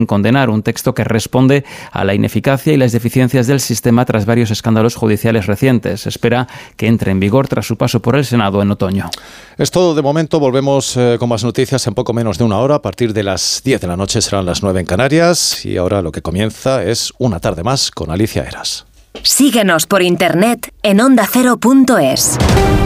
condenar un texto que responde a la ineficacia y las deficiencias del sistema tras varios escándalos judiciales recientes. Se espera que entre en vigor tras su paso por el Senado en otoño. Es todo de momento. Volvemos con más noticias en poco menos de una hora. A partir de las 10 de la noche serán las 9 en Canarias. Y ahora lo que comienza es Una tarde más con Alicia Eras. Síguenos por internet en ondacero.es.